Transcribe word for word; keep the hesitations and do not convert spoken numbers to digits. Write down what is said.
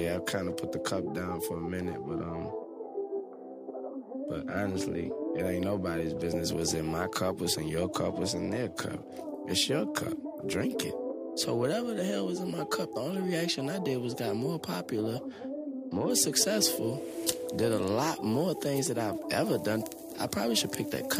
yeah, I kind of put the cup down for a minute, but um, but honestly, it ain't nobody's business what's in my cup, what's in your cup, what's in their cup. It's your cup. Drink it. So whatever the hell was in my cup, the only reaction I did was got more popular, more successful, did a lot more things that I've ever done. I probably should pick that cup.